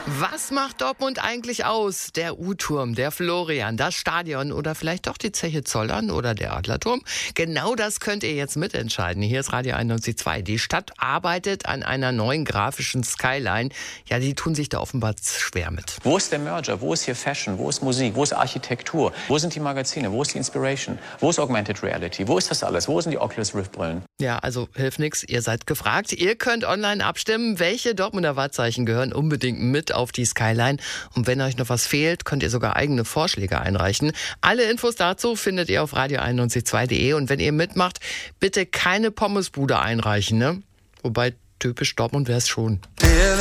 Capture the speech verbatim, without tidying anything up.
Was macht Dortmund eigentlich aus? Der U-Turm, der Florian, das Stadion oder vielleicht doch die Zeche Zollern oder der Adlerturm? Genau das könnt ihr jetzt mitentscheiden. Hier ist Radio einundneunzig Komma zwei. Die Stadt arbeitet an einer neuen grafischen Skyline. Ja, die tun sich da offenbar schwer mit. Wo ist der Merger? Wo ist hier Fashion? Wo ist Musik? Wo ist Architektur? Wo sind die Magazine? Wo ist die Inspiration? Wo ist Augmented Reality? Wo ist das alles? Wo sind die Oculus Rift Brillen? Ja, also hilft nichts. Ihr seid gefragt. Ihr könnt online abstimmen, welche Dortmunder Wahrzeichen gehören unbedingt mit auf die Skyline. Und wenn euch noch was fehlt, könnt ihr sogar eigene Vorschläge einreichen. Alle Infos dazu findet ihr auf radio einundneunzig Komma zwei punkt de. Und wenn ihr mitmacht, bitte keine Pommesbude einreichen, ne? Wobei typisch Dortmund wäre es schon.